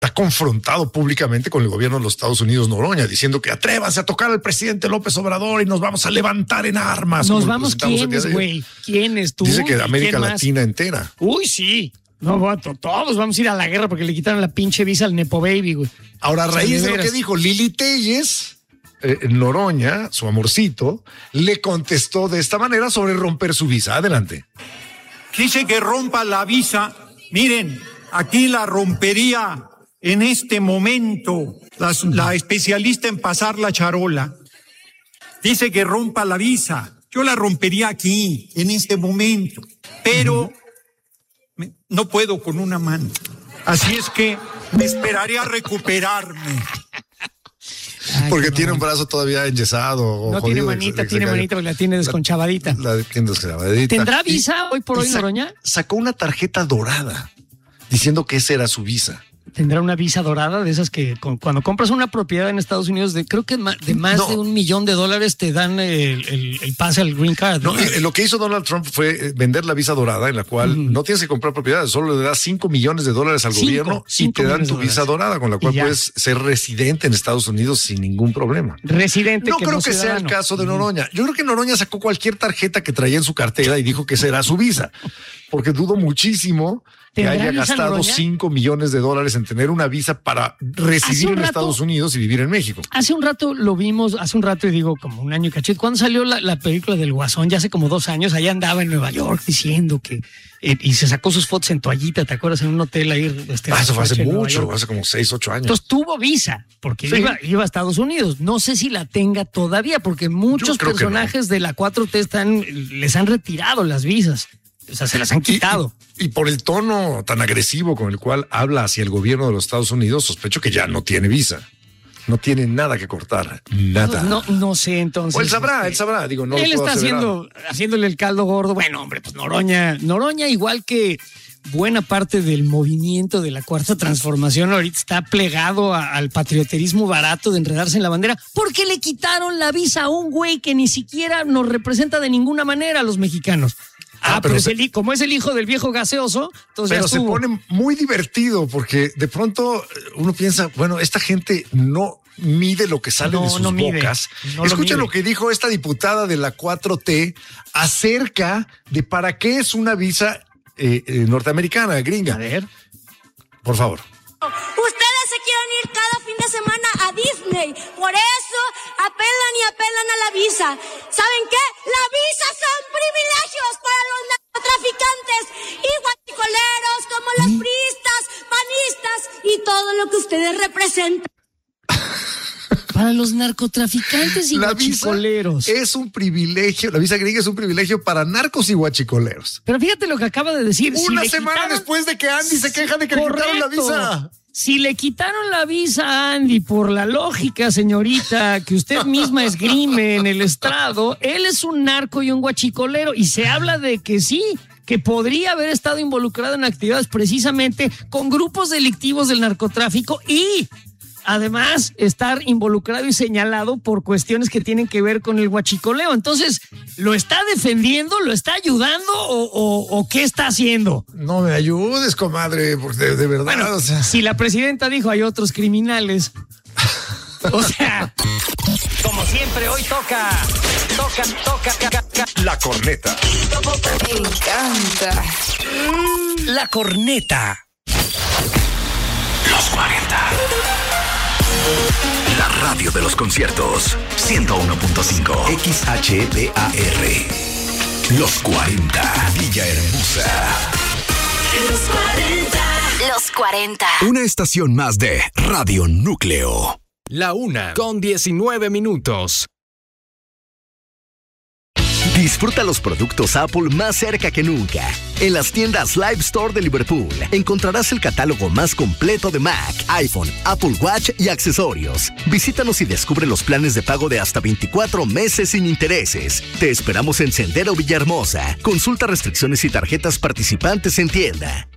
ha confrontado públicamente con el gobierno de los Estados Unidos, Noroña, diciendo que atrévase a tocar al presidente López Obrador y nos vamos a levantar en armas. Nos vamos, ¿quiénes, güey? ¿Quiénes tú? Dice que de América Latina entera. Uy, sí. No, todos vamos a ir a la guerra porque le quitaron la pinche visa al Nepo Baby, güey. Ahora, a raíz de lo que dijo Lili Telles, Noroña, su amorcito, le contestó de esta manera sobre romper su visa. Adelante. Dice que rompa la visa. Miren, aquí la rompería en este momento la especialista en pasar la charola. Dice que rompa la visa. Yo la rompería aquí, en este momento. Pero no puedo con una mano. Así es que me esperaré a recuperarme. Porque tiene un brazo todavía enyesado. No tiene manita, porque la tiene desconchavadita. La tiene desconchavadita. ¿Tendrá visa hoy por hoy, Noroña? Sacó una tarjeta dorada diciendo que esa era su visa. ¿Tendrá una visa dorada de esas que cuando compras una propiedad en Estados Unidos creo que de más de $1 millón te dan el pase al green card? No, lo que hizo Donald Trump fue vender la visa dorada en la cual no tienes que comprar propiedades, solo le das $5 millones al gobierno y te dan tu visa dorada con la cual puedes ser residente en Estados Unidos sin ningún problema. Residente. No creo que sea el caso de Noroña. Yo creo que Noroña sacó cualquier tarjeta que traía en su cartera y dijo que esa era su visa, porque dudo muchísimo que haya gastado $5 millones en tener una visa para residir en Estados Unidos y vivir en México. Hace un rato lo vimos, y digo como un año y cachete, cuando salió la película del Guasón, ya hace como 2 años, allá andaba en Nueva York diciendo que y se sacó sus fotos en toallita, ¿te acuerdas? En un hotel ahí. Eso fue hace mucho, hace como 6, 8 años. Entonces tuvo visa, porque iba a Estados Unidos. No sé si la tenga todavía, porque muchos personajes de la 4T les han retirado las visas. O sea, se las han quitado. Y por el tono tan agresivo con el cual habla hacia el gobierno de los Estados Unidos, sospecho que ya no tiene visa. No tiene nada que cortar. Nada. No sé, entonces. O él sabrá. Digo, no. Él está haciéndole el caldo gordo. Bueno, hombre, pues Noroña, igual que buena parte del movimiento de la Cuarta Transformación, ahorita está plegado al patrioterismo barato de enredarse en la bandera, porque le quitaron la visa a un güey que ni siquiera nos representa de ninguna manera a los mexicanos. Pero como es el hijo del viejo gaseoso, entonces pero se pone muy divertido porque de pronto uno piensa, bueno, esta gente no mide lo que sale de sus bocas. Escuchen lo que dijo esta diputada de la 4T acerca de para qué es una visa norteamericana, gringa. A ver. Por favor. Ustedes se quieren ir cada fin de semana a Disney, por eso apelan a la visa. ¿Saben qué? La visa son privilegios para los narcotraficantes y guachicoleros como los priistas, panistas y todo lo que ustedes representan. Para los narcotraficantes y guachicoleros. Es un privilegio, la visa gringa es un privilegio para narcos y guachicoleros. Pero fíjate lo que acaba de decir. Una semana después de que Andy se queja de que le quitaron la visa. Si le quitaron la visa a Andy por la lógica, señorita, que usted misma esgrime en el estrado, él es un narco y un guachicolero. Y se habla de que sí, que podría haber estado involucrado en actividades precisamente con grupos delictivos del narcotráfico y además estar involucrado y señalado por cuestiones que tienen que ver con el huachicoleo. Entonces, ¿lo está defendiendo? ¿Lo está ayudando? ¿O qué está haciendo? No me ayudes, comadre, porque de verdad. Bueno, si la presidenta dijo hay otros criminales. O sea, como siempre, hoy toca. La corneta. Me encanta. La corneta. Los 40. La radio de los conciertos. 101.5 XHBAR. Los 40. Villahermosa. Los 40. Una estación más de Radio Núcleo. La 1:19. Disfruta los productos Apple más cerca que nunca. En las tiendas Live Store de Liverpool encontrarás el catálogo más completo de Mac, iPhone, Apple Watch y accesorios. Visítanos y descubre los planes de pago de hasta 24 meses sin intereses. Te esperamos en Sendero Villahermosa. Consulta restricciones y tarjetas participantes en tienda.